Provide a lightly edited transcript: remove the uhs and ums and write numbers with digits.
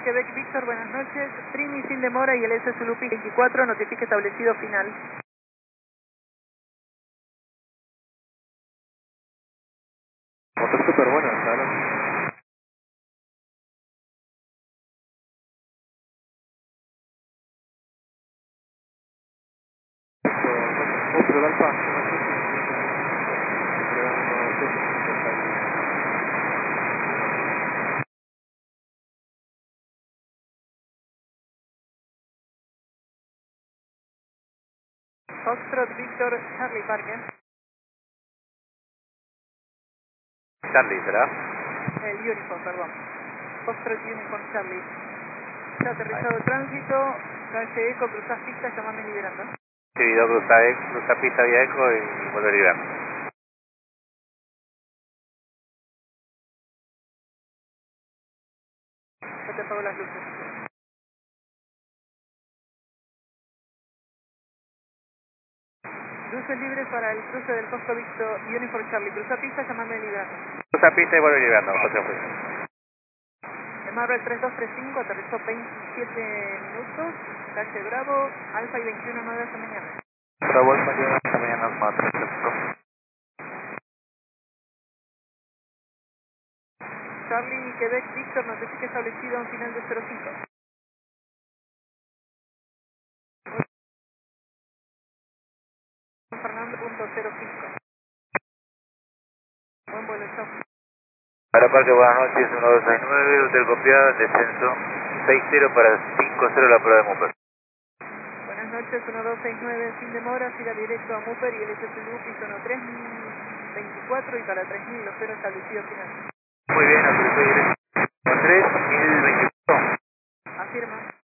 Quebec Víctor, buenas noches. Trini sin demora y el S Zulupi 24, notifique establecido final. Motor súper bueno, ¿sabes? Otro del Alfa. Foxtrot Víctor Charlie Parker. Charlie, ¿será? Uniform, perdón. Foxtrot Uniform Charlie. Ya aterrizado el tránsito, calle Eco, cruzás pista, llamame liberando. Sí, yo cruza pista vía eco y vuelvo a liberar. Ya te apago las luces. Luces libres para el cruce del Foxtrot Víctor Uniform Charlie. Cruza pista, llamame liberando. Cruza pista y vuelvo a liberar, José Juez. Marvel 3235, aterrizó 27 minutos, calle Bravo, Alfa y 21 9 esta mañana. Bravo, mañana, esta mañana más 3. Charlie Quebec Víctor, notifique establecido un final de 05. Fernando.05. Buen vuelo, chao. Aeroparque, buenas noches, 1269, hotel copiado, descenso 60 para 50 la prueba de Mupper. Buenas noches, 1269 sin demora, siga directo a Mupper y el SSU piso 3024 y para 3000 los cero establecido final. Muy bien, autorizó directo 3024. Afirma.